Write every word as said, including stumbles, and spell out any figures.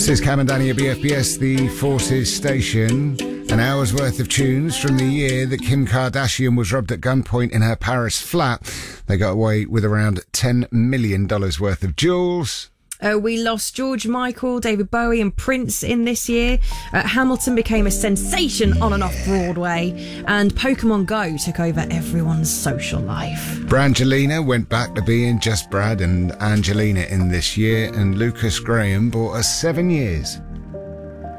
This is Cam and Danny at B F B S, the Forces station. An hour's worth of tunes from the year that Kim Kardashian was robbed at gunpoint in her Paris flat. They got away with around ten million dollars worth of jewels. Uh, we lost George Michael, David Bowie and Prince in this year. Uh, Hamilton became a sensation on and off Broadway. And Pokemon Go took over everyone's social life. Brangelina went back to being just Brad and Angelina in this year. And Lucas Graham bought us seven years.